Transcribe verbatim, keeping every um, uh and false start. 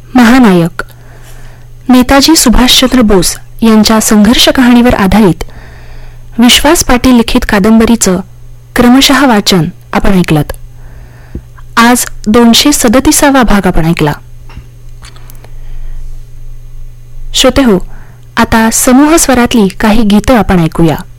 महानायक नेताजी सुभाषचंद्र बोस यांच्या संघर्ष कहाणीवर आधारित विश्वास पाटील लिखित कादंबरीचं क्रमशः वाचन आपण ऐकलत. आज दोनशे सदतीसावा भाग आपण ऐकला. श्रोते हो, आता समूह स्वरातली काही गीतं आपण ऐकूया.